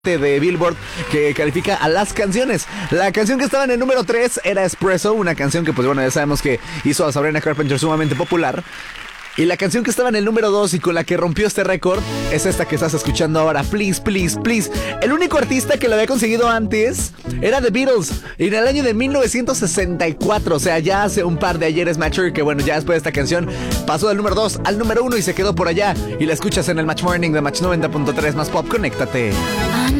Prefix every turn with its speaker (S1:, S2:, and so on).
S1: de Billboard que califica a las canciones. La canción que estaba en el número 3 era Espresso, una canción que pues bueno, ya sabemos que hizo a Sabrina Carpenter sumamente popular. Y la canción que estaba en el número 2 y con la que rompió este récord es esta que estás escuchando ahora, Please, Please, Please. El único artista que lo había conseguido antes era The Beatles, en el año de 1964, o sea, ya hace un par de ayeres, Matcher, que bueno, ya después de esta canción pasó del número 2 al número 1 y se quedó por allá. Y la escuchas en el Match Morning de Match 90.3 más Pop, conéctate.